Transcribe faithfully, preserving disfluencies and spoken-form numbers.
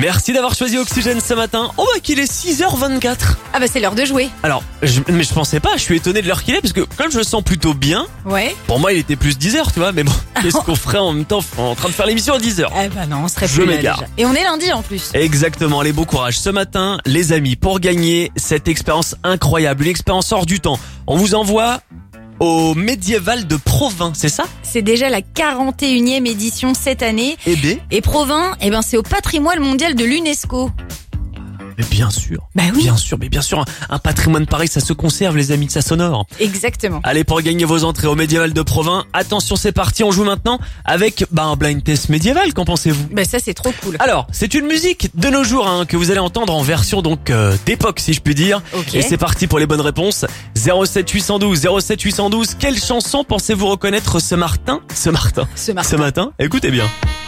Merci d'avoir choisi Oxygène ce matin. Oh bah qu'il est six heures vingt-quatre. Ah bah c'est l'heure de jouer. Alors, je, mais je pensais pas, je suis étonné de l'heure qu'il est parce que comme je le sens plutôt bien, Ouais. pour moi il était plus dix heures, tu vois, mais bon, qu'est-ce qu'on ferait en même temps en train de faire l'émission à dix heures? Eh bah non, on serait Je plus là m'égare. déjà. Et on est lundi en plus. Exactement, allez, bon courage. Ce matin, les amis, pour gagner cette expérience incroyable, une expérience hors du temps, on vous envoie au médiéval de Provins, c'est ça? C'est déjà la quarante et unième édition cette année. Eh bien, Et Provins, eh ben c'est au patrimoine mondial de l'UNESCO. mais bien sûr. Bah oui. Bien sûr, mais bien sûr, un, un patrimoine pareil, ça se conserve, les amis, ça s'honore. Exactement. Allez, pour gagner vos entrées au médiéval de Provins, attention, c'est parti, on joue maintenant avec bah, un blind test médiéval, qu'en pensez-vous? Bah ça c'est trop cool. Alors, c'est une musique de nos jours hein, que vous allez entendre en version donc euh, d'époque, si je puis dire. Ok. Et c'est parti pour les bonnes réponses. zéro sept huit un deux zéro sept huit un deux. Quelle chanson pensez-vous reconnaître ce Martin, ce Martin, Ce matin. ce matin? Écoutez bien.